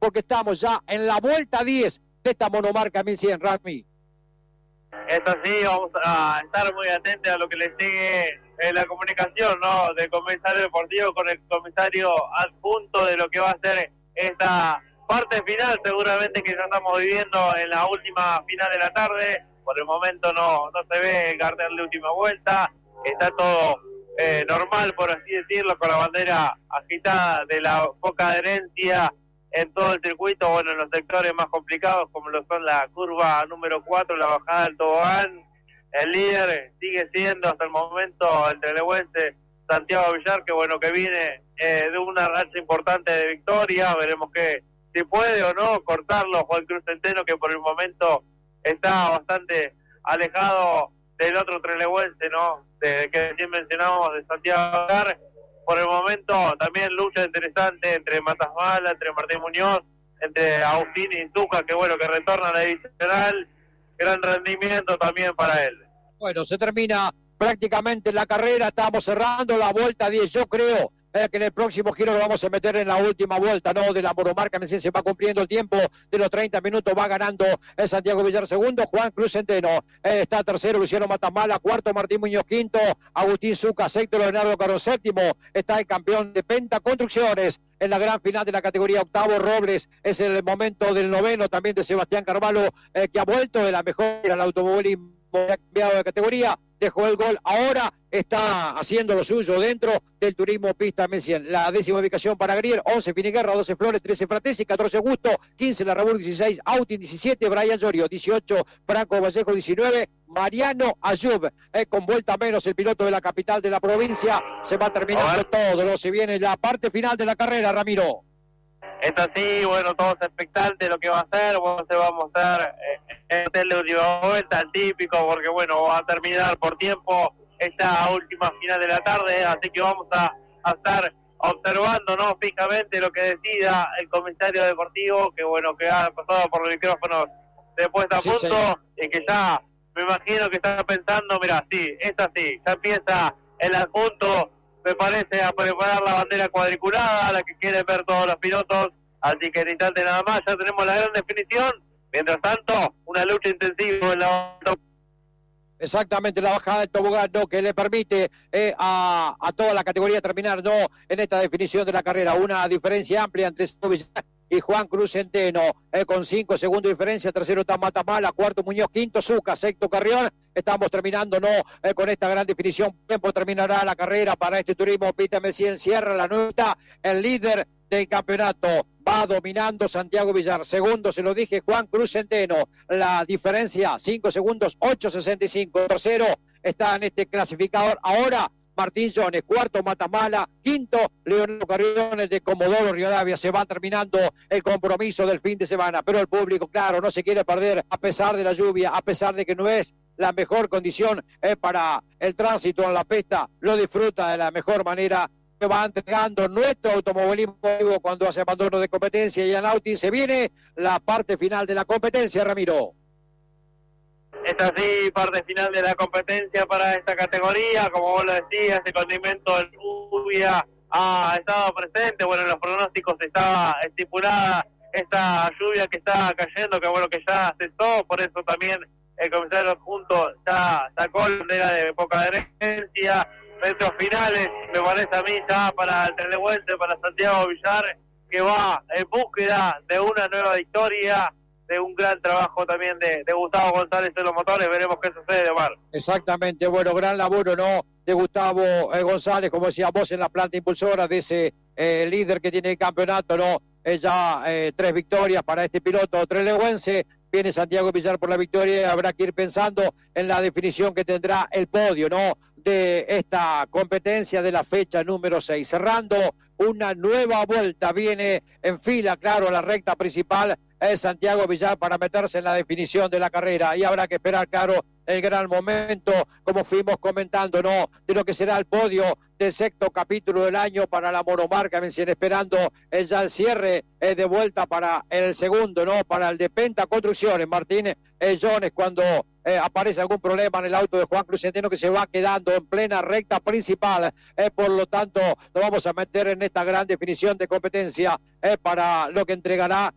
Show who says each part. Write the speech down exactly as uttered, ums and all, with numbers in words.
Speaker 1: porque estamos ya en la vuelta diez de esta monomarca mil cien, Rami.
Speaker 2: Esto sí, vamos a estar muy atentos a lo que les llegue en la comunicación, ¿no?, del comisario deportivo con el comisario adjunto de lo que va a ser esta parte final, seguramente que ya estamos viviendo en la última final de la tarde. Por el momento no, no se ve el cartel de última vuelta, está todo eh, normal, por así decirlo, con la bandera agitada de la poca adherencia en todo el circuito, bueno, en los sectores más complicados, como lo son la curva número cuatro, la bajada del tobogán. El líder sigue siendo hasta el momento el trelewense Santiago Villar, que bueno, que viene eh, de una racha importante de victoria. Veremos que si puede o no cortarlo Juan Cruz Centeno, que por el momento está bastante alejado del otro trelewense, ¿no?, de, que recién mencionamos, de Santiago Villar. Por el momento también lucha interesante entre Matas Mala, entre Martín Muñoz, entre Agustín y Zucca, que bueno, que retorna a la divisional. Gran rendimiento también para él.
Speaker 1: Bueno, se termina prácticamente la carrera, estamos cerrando la vuelta diez, yo creo eh, que en el próximo giro lo vamos a meter en la última vuelta, ¿no?, de la monomarca, me se va cumpliendo el tiempo de los treinta minutos, va ganando el Santiago Villar segundo, Juan Cruz Centeno eh, está tercero, Luciano Matamala, cuarto Martín Muñoz, quinto Agustín Zucca, sexto Leonardo Caro, séptimo está el campeón de Penta Construcciones en la gran final de la categoría, octavo Robles, es el momento del noveno también de Sebastián Carvalho, eh, que ha vuelto de la mejor al automovilismo, ha cambiado de categoría, dejó el gol, ahora está haciendo lo suyo dentro del turismo pista mil cien. La décima ubicación para Grier, once Finiguerra, doce Flores, trece Fratesi, catorce Gusto, quince La Rabur, dieciséis Autin, diecisiete Brian Llorio, dieciocho Franco Vallejo, diecinueve Mariano Ayub, eh, con vuelta menos el piloto de la capital de la provincia. Se va terminando todo, ¿no? Se viene la parte final de la carrera, Ramiro.
Speaker 2: Es así, bueno, todos expectantes de lo que va a ser. Bueno, se va a mostrar eh, el de última vuelta, el típico, porque bueno, va a terminar por tiempo esta última final de la tarde, así que vamos a, a estar observando, ¿no?, fijamente lo que decida el comisario deportivo, que bueno, que ha pasado por los micrófonos de puesta a
Speaker 1: sí,
Speaker 2: punto,
Speaker 1: señor.
Speaker 2: Y que ya me imagino que está pensando, mira, sí, es así, ya empieza el adjunto, me parece, a preparar la bandera cuadriculada, la que quieren ver todos los pilotos, así que en instante nada más, ya tenemos la gran definición. Mientras tanto, una lucha intensiva en la...
Speaker 1: Exactamente, la bajada del tobogán, ¿no?, que le permite eh, a, a toda la categoría terminar, ¿no?, en esta definición de la carrera. Una diferencia amplia entre Villar y Juan Cruz Centeno, eh, con cinco segundos de diferencia. Tercero está Matamala, cuarto Muñoz, quinto Zucca, sexto Carrión. Estamos terminando, ¿no?, eh, con esta gran definición. Tiempo terminará la carrera para este turismo Pista M cien. Cierra la nueva, el líder del campeonato. Va dominando Santiago Villar. Segundo, se lo dije, Juan Cruz Centeno. La diferencia, cinco segundos, ocho sesenta y cinco. Tercero está en este clasificador ahora Martín Jones. Cuarto, Matamala. Quinto, Leonardo Carrión, el de Comodoro Rivadavia. Se va terminando el compromiso del fin de semana. Pero el público, claro, no se quiere perder a pesar de la lluvia, a pesar de que no es la mejor condición eh, para el tránsito en la pista. Lo disfruta de la mejor manera. Que va entregando nuestro automovilismo cuando hace abandono de competencia. Y en Autin se viene la parte final de la competencia, Ramiro.
Speaker 2: Es así, parte final de la competencia para esta categoría. Como vos lo decías, el condimento de lluvia ha estado presente. Bueno, en los pronósticos estaba estipulada esta lluvia que está cayendo, que bueno, que ya cesó. Por eso también el comisario adjunto ya sacó la bandera de poca adherencia. Metros finales, me parece a mí, ya para el trelewense, para Santiago Villar, que va en búsqueda de una nueva victoria, de un gran trabajo también de, de Gustavo González en los motores. Veremos qué sucede, Omar.
Speaker 1: Exactamente, bueno, gran laburo, ¿no?, de Gustavo eh, González, como decía vos, en la planta impulsora de ese eh, líder que tiene el campeonato, ¿no? Eh, ya eh, tres victorias para este piloto trelewense. Viene Santiago Villar por la victoria y habrá que ir pensando en la definición que tendrá el podio, ¿no?, de esta competencia de la fecha número seis. Cerrando una nueva vuelta, viene en fila, claro, la recta principal es Santiago Villar para meterse en la definición de la carrera. Y habrá que esperar, claro, el gran momento, como fuimos comentando, ¿no?, de lo que será el podio del sexto capítulo del año para la monomarca, me siguen esperando eh, ya el cierre eh, de vuelta para el segundo, ¿no?, para el de Penta Construcciones, Martín eh, Jones, cuando eh, aparece algún problema en el auto de Juan Cruz Centeno, que se va quedando en plena recta principal, eh, por lo tanto, nos vamos a meter en esta gran definición de competencia eh, para lo que entregará